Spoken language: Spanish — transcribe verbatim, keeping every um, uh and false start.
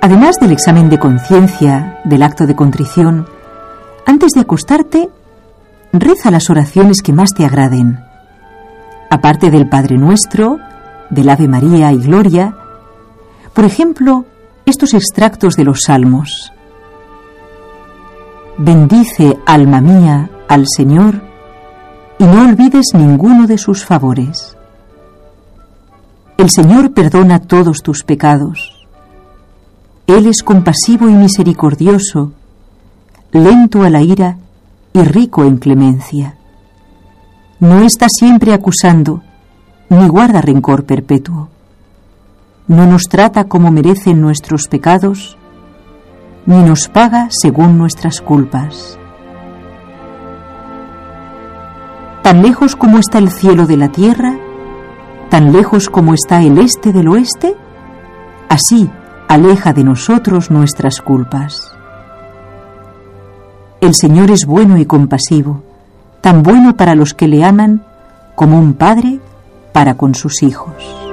Además del examen de conciencia, del acto de contrición, antes de acostarte, reza las oraciones que más te agraden. Aparte del Padre Nuestro, del Ave María y Gloria, por ejemplo, estos extractos de los Salmos. Bendice, alma mía, al Señor, y no olvides ninguno de sus favores. El Señor perdona todos tus pecados. Él es compasivo y misericordioso, lento a la ira y rico en clemencia. No está siempre acusando, ni guarda rencor perpetuo. No nos trata como merecen nuestros pecados, ni nos paga según nuestras culpas. Tan lejos como está el cielo de la tierra, tan lejos como está el este del oeste, así aleja de nosotros nuestras culpas. El Señor es bueno y compasivo, tan bueno para los que le aman como un padre para con sus hijos.